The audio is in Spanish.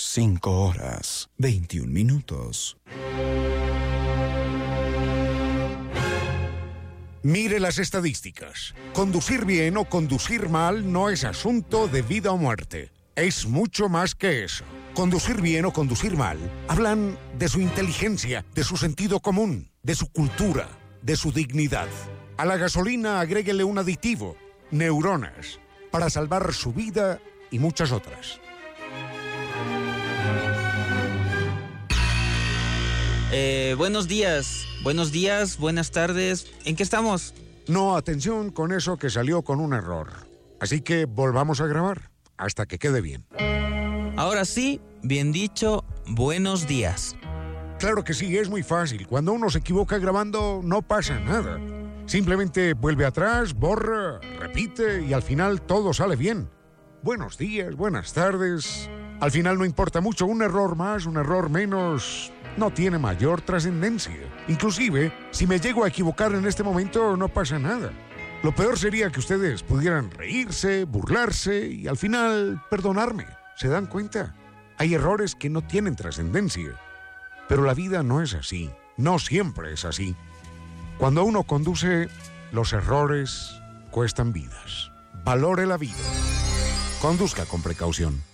5 horas, 21 minutos. Mire las estadísticas. Conducir bien o conducir mal no es asunto de vida o muerte. Es mucho más que eso. Conducir bien o conducir mal hablan de su inteligencia, de su sentido común, de su cultura, de su dignidad. A la gasolina agréguele un aditivo, neuronas, para salvar su vida y muchas otras. Buenos días, buenas tardes. ¿En qué estamos? No, atención con eso que salió con un error. Así que volvamos a grabar hasta que quede bien. Ahora sí, bien dicho, buenos días. Claro que sí, es muy fácil. Cuando uno se equivoca grabando, no pasa nada. Simplemente vuelve atrás, borra, repite y al final todo sale bien. Buenos días, buenas tardes. Al final no importa mucho, un error más, un error menos, no tiene mayor trascendencia. Inclusive, si me llego a equivocar en este momento, no pasa nada. Lo peor sería que ustedes pudieran reírse, burlarse y al final perdonarme. ¿Se dan cuenta? Hay errores que no tienen trascendencia. Pero la vida no es así. No siempre es así. Cuando uno conduce, los errores cuestan vidas. Valore la vida. Conduzca con precaución.